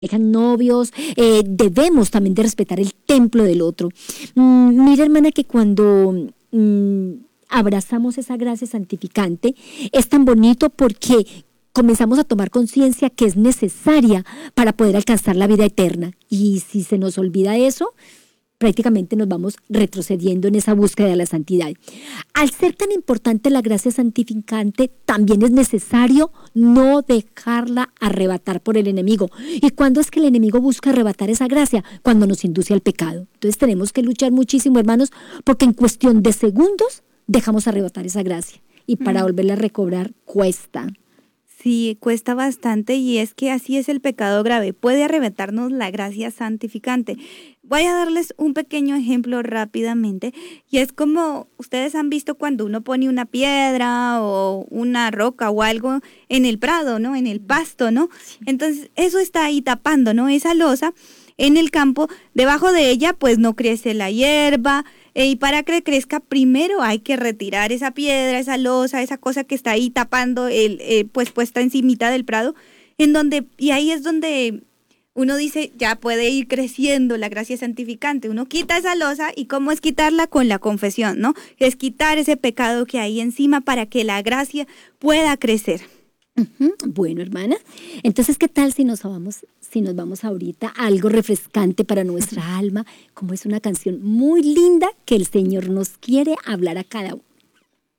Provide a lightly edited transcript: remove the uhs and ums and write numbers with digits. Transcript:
novios, debemos también de respetar el templo del otro. Mira, hermana, que cuando abrazamos esa gracia santificante, es tan bonito porque comenzamos a tomar conciencia que es necesaria para poder alcanzar la vida eterna. Y si se nos olvida eso, prácticamente nos vamos retrocediendo en esa búsqueda de la santidad. Al ser tan importante la gracia santificante, también es necesario no dejarla arrebatar por el enemigo. ¿Y cuándo es que el enemigo busca arrebatar esa gracia? Cuando nos induce al pecado. Entonces tenemos que luchar muchísimo, hermanos, porque en cuestión de segundos dejamos arrebatar esa gracia. Y para volverla a recobrar cuesta. Sí, cuesta bastante, y es que así es el pecado grave. Puede arrebatarnos la gracia santificante. Voy a darles un pequeño ejemplo rápidamente, y es como ustedes han visto cuando uno pone una piedra o una roca o algo en el prado, ¿no? En el pasto, ¿no? Entonces eso está ahí tapando, ¿no? Esa losa en el campo, debajo de ella pues no crece la hierba, y para que crezca primero hay que retirar esa piedra, esa losa, esa cosa que está ahí tapando, pues puesta encimita del prado, y ahí es donde uno dice, ya puede ir creciendo la gracia santificante. Uno quita esa losa, y ¿cómo es quitarla? Con la confesión, ¿no? Es quitar ese pecado que hay encima para que la gracia pueda crecer. Bueno, hermana, entonces, ¿qué tal si nos vamos ahorita a algo refrescante para nuestra alma, como es una canción muy linda que el Señor nos quiere hablar a cada uno?